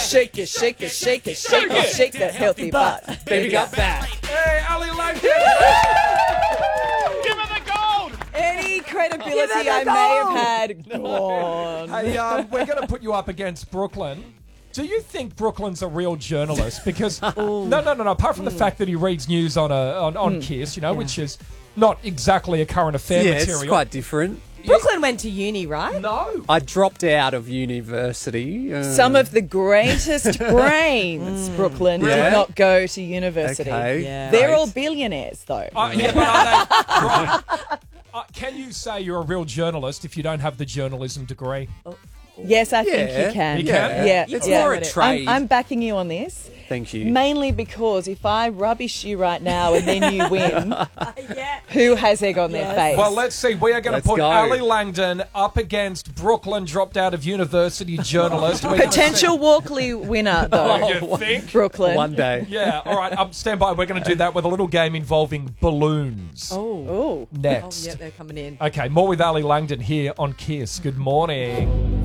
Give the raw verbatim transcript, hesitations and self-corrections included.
Shake it, shake it, shake it, shake it, shake that healthy butt. Baby got back. Hey, Ali Langdon! Give her the gold. Any credibility I may have had, gone. Hey, um, we're going to put you up against Brooklyn. Do you think Brooklyn's a real journalist? Because no, no, no, no. Apart from the fact that he reads news on a on, on Kiss, you know, which is not exactly a current affair Yeah, material. it's quite different. Brooklyn went to uni, right? No. I dropped out of university. Uh, Some of the greatest brains, Brooklyn, Yeah. did not go to university. Okay. Yeah. They're Right. all billionaires, though. Uh, yeah, but are they right? Uh, can you say you're a real journalist if you don't have the journalism degree? Yes, I think Yeah. you can. You can? Yeah, It's yeah. more a trade. I'm, I'm backing you on this. Thank you. Mainly because if I rubbish you right now and then you win, who has egg on their face? Well, let's see. We are going to Let's put go. Ali Langdon up against Brooklyn, dropped out of university journalist. We're gonna Potential Walkley winner, though. see- You think? Brooklyn. One day. Yeah. All right. Um, stand by. We're going to do that with a little game involving balloons. Oh. Oh. Next. Yeah, they're coming in. Okay. More with Ali Langdon here on Kiss. Good morning.